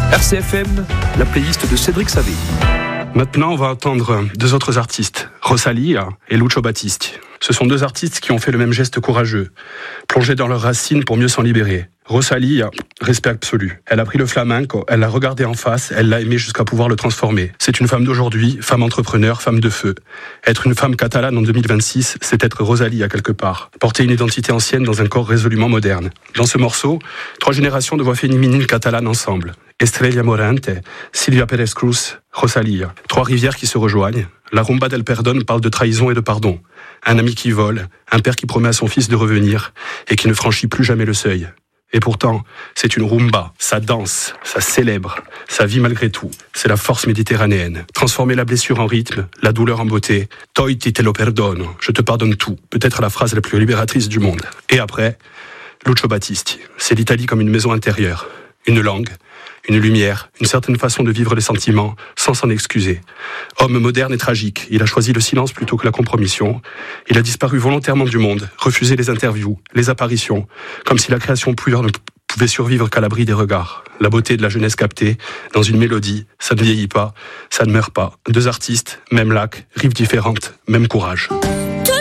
RCFM, la playlist de Cédric Savé. Maintenant, on va entendre deux autres artistes, Rosalía et Lucio Battisti. Ce sont deux artistes qui ont fait le même geste courageux, plongés dans leurs racines pour mieux s'en libérer. Rosalía, respect absolu. Elle a pris le flamenco, elle l'a regardé en face, elle l'a aimé jusqu'à pouvoir le transformer. C'est une femme d'aujourd'hui, femme entrepreneur, femme de feu. Être une femme catalane en 2026, c'est être Rosalía quelque part. Porter une identité ancienne dans un corps résolument moderne. Dans ce morceau, 3 générations de voix féminines catalanes ensemble. Estrella Morente, Silvia Pérez Cruz, Rosalía. 3 rivières qui se rejoignent. La rumba del perdón parle de trahison et de pardon. Un ami qui vole, un père qui promet à son fils de revenir et qui ne franchit plus jamais le seuil. Et pourtant, c'est une rumba, ça danse, ça célèbre, ça vit malgré tout. C'est la force méditerranéenne. Transformer la blessure en rythme, la douleur en beauté. Toi te lo perdono, je te pardonne tout. Peut-être la phrase la plus libératrice du monde. Et après, Lucio Battisti. C'est l'Italie comme une maison intérieure. Une langue, une lumière, une certaine façon de vivre les sentiments, sans s'en excuser. Homme moderne et tragique, il a choisi le silence plutôt que la compromission. Il a disparu volontairement du monde, refusé les interviews, les apparitions, comme si la création pure ne pouvait survivre qu'à l'abri des regards. La beauté de la jeunesse captée, dans une mélodie, ça ne vieillit pas, ça ne meurt pas. 2 artistes, même lac, rives différentes, même courage.